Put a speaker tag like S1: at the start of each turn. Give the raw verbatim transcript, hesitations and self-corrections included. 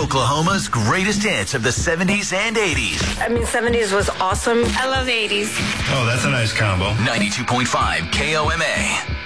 S1: Oklahoma's greatest hits of the seventies and eighties.
S2: I mean, seventies was awesome.
S3: I love eighties.
S4: Oh, that's a nice combo.
S1: ninety-two point five K O M A.